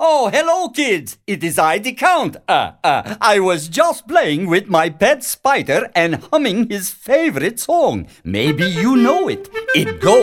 Oh, hello, kids. It is I, the Count. I was just playing with my pet spider and humming his favorite song. Maybe you know it. It goes.